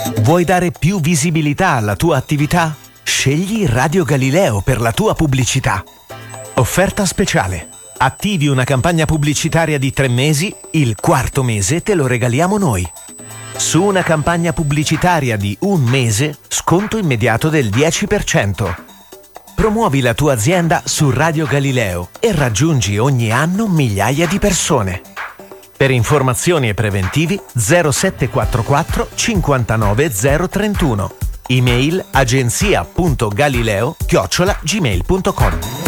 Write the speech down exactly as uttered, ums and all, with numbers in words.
Vuoi dare più visibilità alla tua attività? Scegli Radio Galileo per la tua pubblicità. Offerta speciale. Attivi una campagna pubblicitaria di tre mesi, il quarto mese te lo regaliamo noi. Su una campagna pubblicitaria di un mese, sconto immediato del dieci per cento. Promuovi la tua azienda su Radio Galileo e raggiungi ogni anno migliaia di persone. Per informazioni e preventivi zero sette quattro quattro cinquantanove zero trentuno. Email agenzia punto galileo chiocciola gmail punto com.